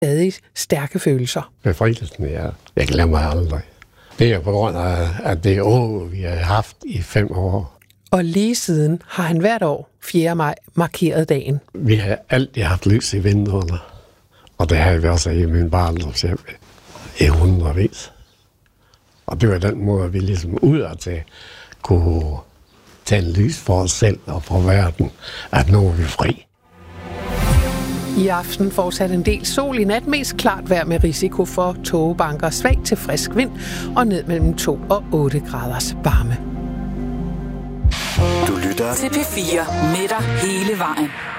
stadig stærke følelser. Befrielsen, jeg glemmer aldrig. Det er på grund af, at det er år, vi har haft i 5 år. Og lige siden har han hvert år 4. maj markeret dagen. Vi har altid haft lys i vinduerne, og det har vi også i min barndomshjem i hundredvis. Og det var den måde, vi ligesom udadtil kunne tænde lys for os selv og for verden, at nu er vi fri. I aften fortsat en del sol, i nat mest klart vejr med risiko for tågebanker, svag til frisk vind og ned mellem 2 og 8 graders varme. Du lytter til P4 med dig hele vejen.